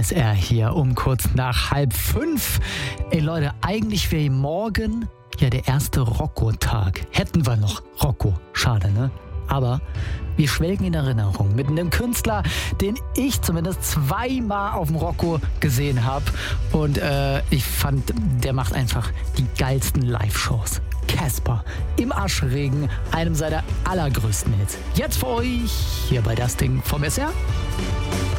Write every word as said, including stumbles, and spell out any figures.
S R hier um kurz nach halb fünf. Ey Leute, eigentlich wäre morgen ja der erste Rocco-Tag. Hätten wir noch Rocco. Schade, ne? Aber wir schwelgen in Erinnerung mit einem Künstler, den ich zumindest zweimal auf dem Rocco gesehen habe. Und äh, ich fand, der macht einfach die geilsten Live-Shows. Casper im Aschregen, einem seiner allergrößten Hits. Jetzt für euch hier bei Das Ding vom S R.